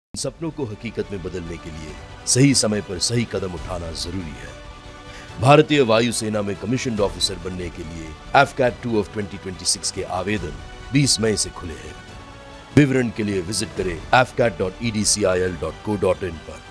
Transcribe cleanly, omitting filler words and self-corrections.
सपनों को हकीकत में बदलने के लिए सही समय पर सही कदम उठाना जरूरी है। भारतीय वायुसेना में कमीशन्ड ऑफिसर बनने के लिए AFCAT 2 ऑफ 2026 के आवेदन 20 मई से खुले हैं। विवरण के लिए विजिट करें afcat.edcil.co.in पर।